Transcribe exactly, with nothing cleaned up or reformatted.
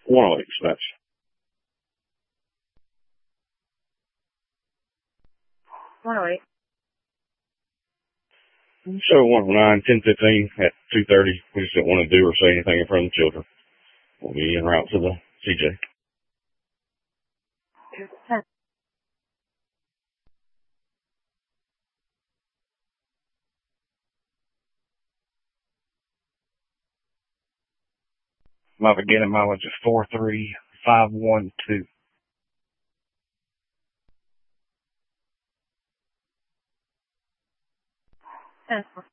one oh eight, dispatch. one oh eight. Show one oh nine, ten fifteen at two thirty. We just don't want to do or say anything in front of the children. We'll be en route to the C J. ten. My beginning mileage is four three five one two. ten.